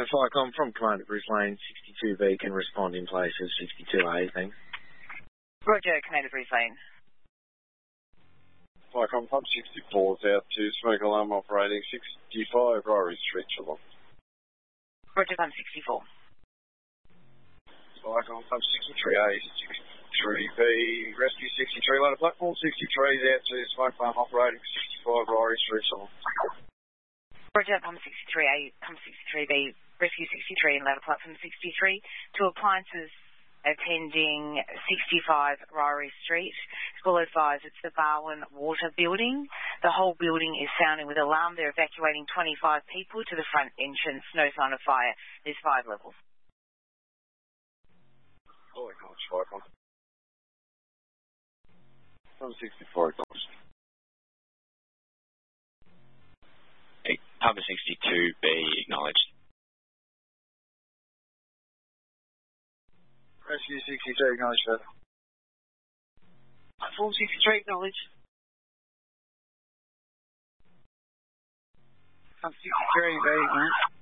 Flycom from Commander Bruce Lane, 62B can respond in place of 62A, thanks. Roger, Commander Bruce Lane. Flycom Pub 64 is out to smoke alarm operating 65 Ryrie Street, Geelong. Roger, Pub 64. Flycom Pub 63A, 63B, rescue 63, ladder platform 63 is out to smoke alarm operating 65 Ryrie Street, Geelong. Roger, Pump 63A, Pump 63B, Rescue 63 and ladder platform 63 to appliances attending 65 Ryrie Street. School advised it's the Barwon Water Building. The whole building is sounding with alarm. They're evacuating 25 people to the front entrance. No sign of fire. There's 5 levels. Holy gosh, Flycom. Pump 64, gosh. Pub 62B acknowledged. Rescue 63 acknowledged, further. Platform 63 acknowledged. Pump 63B,